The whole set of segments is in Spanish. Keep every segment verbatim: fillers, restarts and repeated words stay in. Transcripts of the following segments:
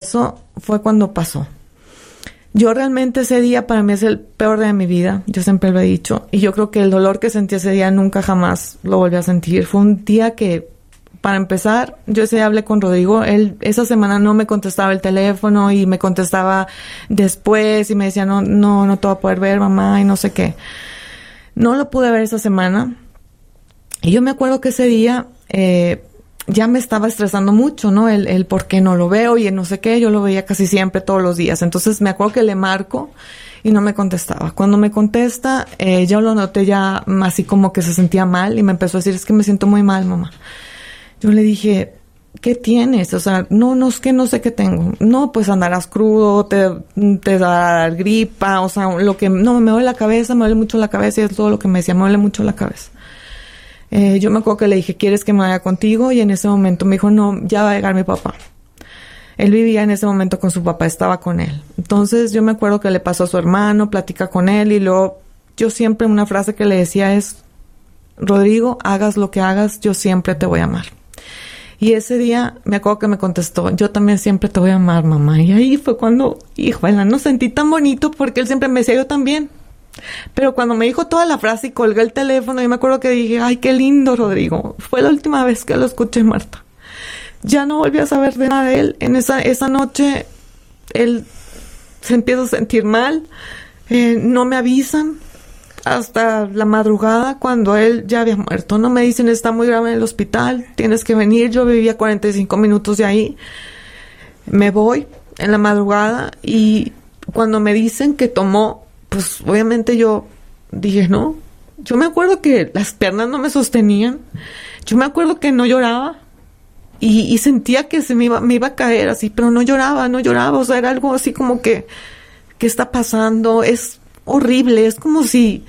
eso fue cuando pasó. Yo realmente ese día para mí es el peor día de mi vida, yo siempre lo he dicho, y yo creo que el dolor que sentí ese día nunca jamás lo volví a sentir. Fue un día que, para empezar, yo ese día hablé con Rodrigo, él esa semana no me contestaba el teléfono y me contestaba después y me decía, no, no, no te voy a poder ver, mamá, y no sé qué. No lo pude ver esa semana, y yo me acuerdo que ese día, eh, ya me estaba estresando mucho, ¿no? El, el por qué no lo veo y el no sé qué, yo lo veía casi siempre todos los días. Entonces me acuerdo que le marco y no me contestaba. Cuando me contesta, eh, yo lo noté ya así como que se sentía mal y me empezó a decir, es que me siento muy mal, mamá. Yo le dije, ¿qué tienes? O sea, no, no, es que no sé qué tengo. No, pues andarás crudo, te, te da gripa, o sea, lo que, no, me duele la cabeza, me duele mucho la cabeza y es todo lo que me decía, me duele mucho la cabeza. Eh, yo me acuerdo que le dije, ¿quieres que me vaya contigo? Y en ese momento me dijo, no, ya va a llegar mi papá. Él vivía en ese momento con su papá, estaba con él. Entonces yo me acuerdo que le pasó a su hermano, platica con él y luego yo siempre una frase que le decía es, Rodrigo, hagas lo que hagas, yo siempre te voy a amar. Y ese día me acuerdo que me contestó, yo también siempre te voy a amar, mamá. Y ahí fue cuando, híjole, no sentí tan bonito porque él siempre me decía, yo también. Pero cuando me dijo toda la frase y colgué el teléfono, yo me acuerdo que dije, ay, qué lindo, Rodrigo. Fue la última vez que lo escuché, Marta. Ya no volví a saber de nada de él. En esa, esa noche, él se empieza a sentir mal. Eh, no me avisan hasta la madrugada cuando él ya había muerto. No me dicen, está muy grave en el hospital, tienes que venir. Yo vivía cuarenta y cinco minutos de ahí. Me voy en la madrugada y cuando me dicen que tomó, pues obviamente yo dije, no. Yo me acuerdo que las piernas no me sostenían. Yo me acuerdo que no lloraba. Y, y sentía que se me iba, me iba a caer así, pero no lloraba, no lloraba. O sea, era algo así como que, ¿qué está pasando? Es horrible. Es como si,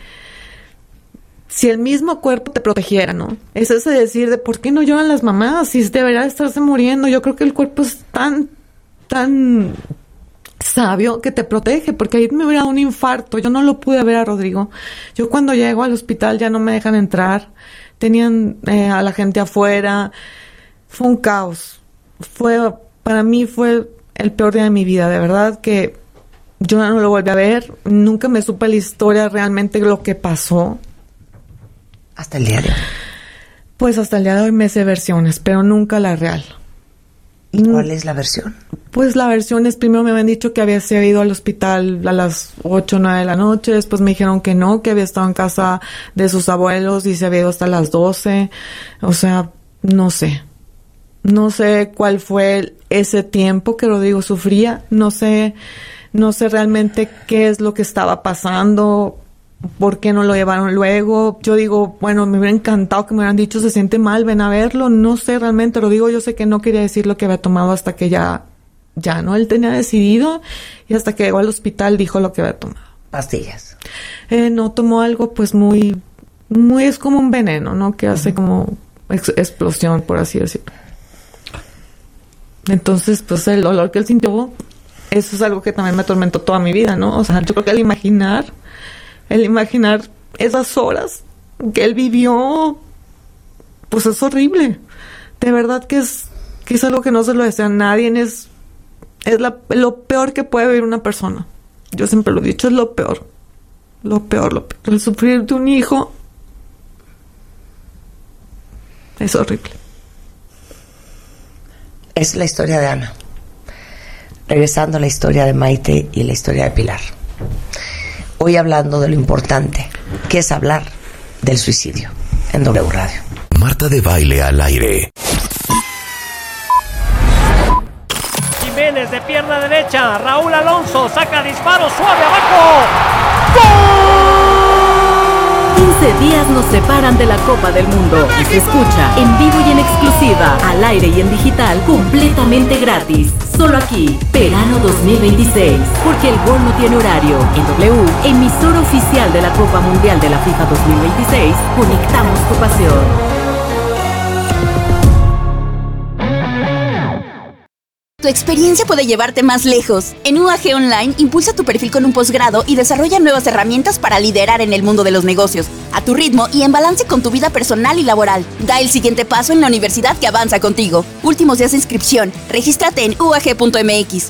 si el mismo cuerpo te protegiera, ¿no? Es ese decir de, ¿por qué no lloran las mamás? Si debería estarse muriendo. Yo creo que el cuerpo es tan, tan sabio que te protege, porque ahí me hubiera dado un infarto. Yo no lo pude ver a Rodrigo. Yo cuando llego al hospital ya no me dejan entrar. Tenían eh, a la gente afuera. Fue un caos. Fue, para mí fue el peor día de mi vida. De verdad que yo no lo volví a ver. Nunca me supe la historia realmente lo que pasó. Hasta el día de hoy. Pues hasta el día de hoy me sé versiones, pero nunca la real. ¿Y cuál es la versión? Pues la versión es, primero me habían dicho que había se había ido al hospital a las ocho o nueve de la noche, después me dijeron que no, que había estado en casa de sus abuelos y se había ido hasta las doce. O sea, no sé. No sé cuál fue ese tiempo que Rodrigo sufría, no sé, no sé realmente qué es lo que estaba pasando, por qué no lo llevaron luego. Yo digo, bueno, me hubiera encantado que me hubieran dicho, se siente mal, ven a verlo. No sé realmente, Rodrigo, yo sé que no quería decir lo que había tomado hasta que ya, ya no, él tenía decidido y hasta que llegó al hospital dijo lo que había tomado. ¿Pastillas? Eh, no, tomó algo pues muy, muy, es como un veneno, ¿no? Que hace uh-huh. como ex- explosión, por así decirlo. Entonces, pues el dolor que él sintió, eso es algo que también me atormentó toda mi vida, ¿no? O sea, yo creo que el imaginar, el imaginar esas horas que él vivió, pues es horrible. De verdad que es, que es algo que no se lo desea a nadie, es, es la, lo peor que puede vivir una persona. Yo siempre lo he dicho, es lo peor. Lo peor, lo peor. El sufrir de un hijo es horrible. Es la historia de Ana. Regresando a la historia de Maite y la historia de Pilar. Hoy hablando de lo importante, que es hablar del suicidio en W Radio. Marta de Baile al aire. Jiménez de pierna derecha. Raúl Alonso saca disparo suave abajo. ¡Gol! quince días nos separan de la Copa del Mundo y se escucha en vivo y en exclusiva, al aire y en digital, completamente gratis. Solo aquí, verano dos mil veintiséis, porque el gol no tiene horario. En W, emisora oficial de la Copa Mundial de la FIFA dos mil veintiséis, conectamos tu pasión. Tu experiencia puede llevarte más lejos. En U A G Online, impulsa tu perfil con un posgrado y desarrolla nuevas herramientas para liderar en el mundo de los negocios, a tu ritmo y en balance con tu vida personal y laboral. Da el siguiente paso en la universidad que avanza contigo. Últimos días de inscripción. Regístrate en u a g punto m x.